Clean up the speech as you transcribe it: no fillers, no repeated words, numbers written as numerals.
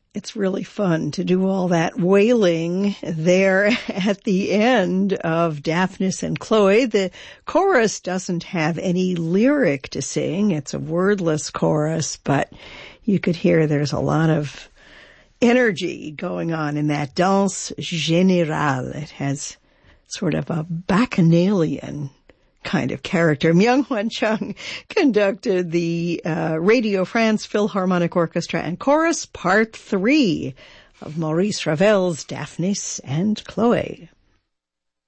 It's really fun to do all that wailing there at the end of Daphnis and Chloe. The chorus doesn't have any lyric to sing. It's a wordless chorus, but you could hear there's a lot of energy going on in that danse générale. It has sort of a bacchanalian kind of character. Myung-Hwan Chung conducted the Radio France Philharmonic Orchestra and Chorus, Part 3 of Maurice Ravel's Daphnis and Chloe.